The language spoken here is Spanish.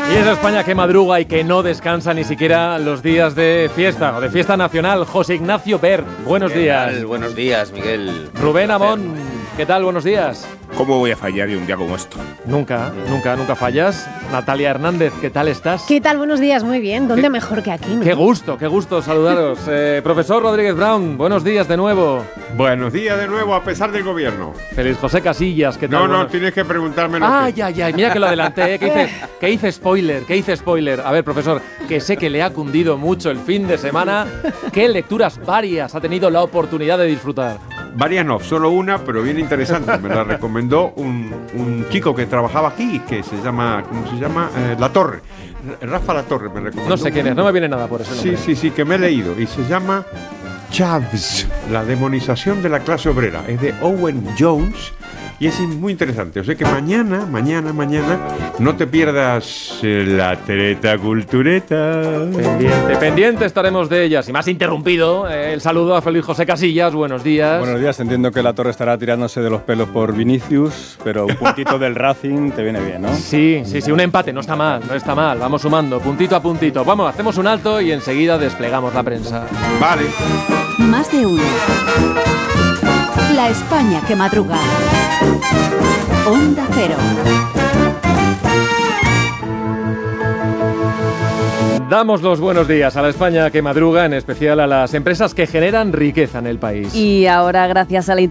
Y esa España que madruga y que no descansa ni siquiera los días de fiesta o de fiesta nacional. José Ignacio Bert, buenos días. Tal? Buenos días, Miguel. Rubén Amón, ¿qué tal? Buenos días. ¿Cómo voy a fallar de un día como esto? Nunca fallas. Natalia Hernández, ¿qué tal estás? ¿Qué tal? Buenos días, muy bien. ¿Dónde mejor que aquí, no? Qué gusto saludaros. Profesor Rodríguez Brown, buenos días de nuevo. Buenos días de nuevo, a pesar del gobierno. Feliz José Casillas, ¿qué tal? No, tienes que preguntarme lo que... Ay, mira que lo adelanté, que hice spoiler. A ver, profesor, que sé que le ha cundido mucho el fin de semana. ¿Qué lecturas varias ha tenido la oportunidad de disfrutar? Varias no, solo una, pero bien interesante. Me la recomendó un chico que trabajaba aquí, que se llama, ¿cómo se llama? La Torre. Rafa La Torre me recomendó. No sé quién es, no me viene nada por eso. Sí, que me he leído. Y se llama Chavs, la demonización de la clase obrera. Es de Owen Jones y es muy interesante. O sea que mañana, no te pierdas la treta cultureta. Pendiente estaremos de ellas. Y más interrumpido, el saludo a Feliz José Casillas. Buenos días. Buenos días, entiendo que La Torre estará tirándose de los pelos por Vinicius, pero un puntito del Racing te viene bien, ¿no? Sí, un empate, no está mal. Vamos sumando, puntito a puntito. Vamos, hacemos un alto y enseguida desplegamos la prensa. Vale. Más de uno. La España que madruga. Onda Cero. Damos los buenos días a la España que madruga, en especial a las empresas que generan riqueza en el país. Y ahora, gracias a la